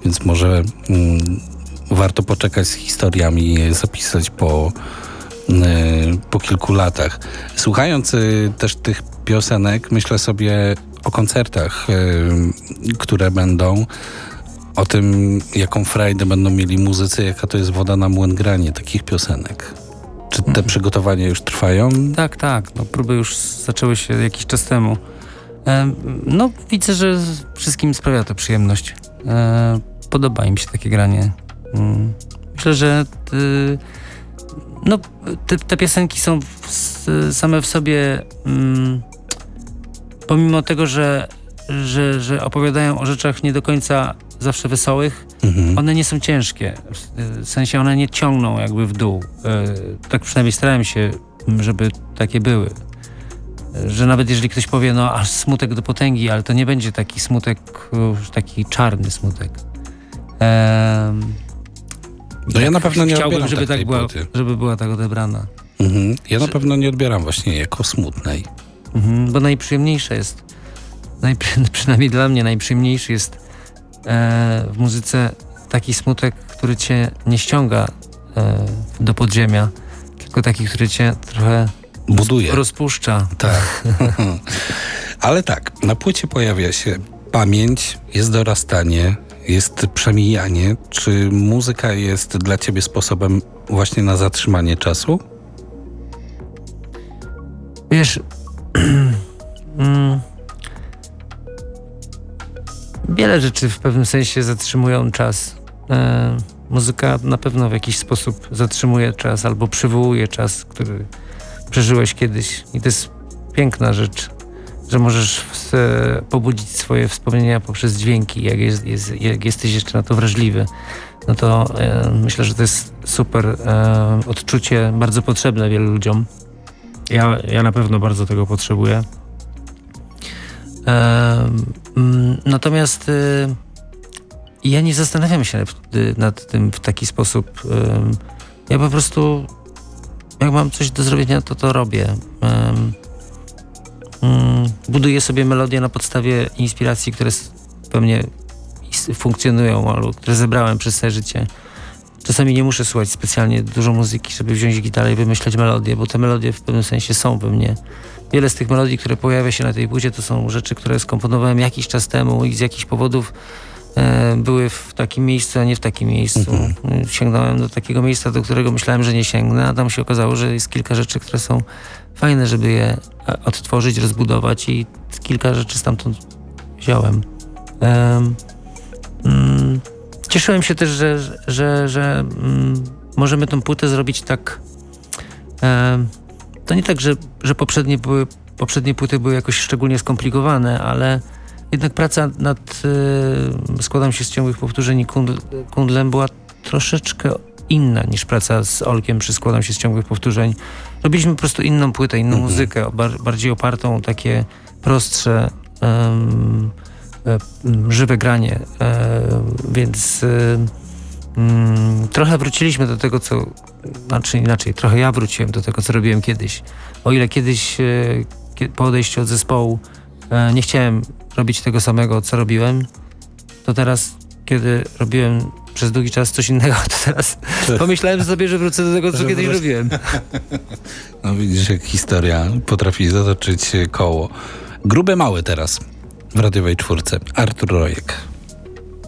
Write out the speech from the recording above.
Więc może warto poczekać z historiami i je zapisać po kilku latach. Słuchając też tych piosenek, myślę sobie o koncertach, które będą, o tym, jaką frajdę będą mieli muzycy, jaka to jest woda na młyn granie takich piosenek. Czy te przygotowania już trwają? Tak. No, próby już zaczęły się jakiś czas temu. No, widzę, że wszystkim sprawia to przyjemność. Podoba im się takie granie. Myślę, że te piosenki są same w sobie, pomimo tego, że opowiadają o rzeczach nie do końca zawsze wesołych, one nie są ciężkie. W sensie one nie ciągną jakby w dół. Tak przynajmniej starałem się, żeby takie były. Że nawet jeżeli ktoś powie, no aż smutek do potęgi, ale to nie będzie taki smutek, taki czarny smutek. No ja na pewno nie chciałbym, odbieram żeby była tak odebrana. Ja na pewno nie odbieram właśnie jako smutnej. Bo najprzyjemniejsze jest, przynajmniej dla mnie najprzyjemniejszy jest w muzyce taki smutek, który cię nie ściąga do podziemia, tylko taki, który cię trochę buduje. Rozpuszcza. Tak. Ale tak, na płycie pojawia się pamięć, jest dorastanie, jest przemijanie. Czy muzyka jest dla ciebie sposobem właśnie na zatrzymanie czasu? Wiesz, wiele rzeczy w pewnym sensie zatrzymują czas. Muzyka na pewno w jakiś sposób zatrzymuje czas albo przywołuje czas, który przeżyłeś kiedyś. I to jest piękna rzecz, że możesz pobudzić swoje wspomnienia poprzez dźwięki, jak jesteś jeszcze na to wrażliwy. No to myślę, że to jest super odczucie, bardzo potrzebne wielu ludziom. Ja na pewno bardzo tego potrzebuję. Natomiast ja nie zastanawiam się nad tym w taki sposób. Ja po prostu, jak mam coś do zrobienia, to robię. Buduję sobie melodię na podstawie inspiracji, które we mnie funkcjonują, albo które zebrałem przez całe życie. Czasami nie muszę słuchać specjalnie dużo muzyki, żeby wziąć gitarę i wymyślać melodię, bo te melodie w pewnym sensie są we mnie. Wiele z tych melodii, które pojawia się na tej płycie, to są rzeczy, które skomponowałem jakiś czas temu i z jakichś powodów były w takim miejscu, a nie w takim miejscu. Sięgnąłem do takiego miejsca, do którego myślałem, że nie sięgnę, a tam się okazało, że jest kilka rzeczy, które są fajne, żeby je odtworzyć, rozbudować i kilka rzeczy stamtąd wziąłem. Cieszyłem się też, że możemy tą płytę zrobić tak. To nie tak, że poprzednie płyty były jakoś szczególnie skomplikowane, ale jednak praca nad Składam się z ciągłych powtórzeń i Kundlem była troszeczkę inna niż praca z Olkiem przy Składam się z ciągłych powtórzeń. Robiliśmy po prostu inną płytę, inną muzykę, bardziej opartą o takie prostsze, żywe granie, więc trochę wróciliśmy do tego, inaczej, trochę ja wróciłem do tego, co robiłem kiedyś. O ile kiedyś po odejściu od zespołu nie chciałem robić tego samego, co robiłem, to teraz, kiedy robiłem przez długi czas coś innego, to teraz pomyślałem sobie, że wrócę do tego, co kiedyś robiłem. No widzisz, jak historia potrafi zatoczyć koło. Grube Małe teraz w radiowej czwórce. Artur Rojek.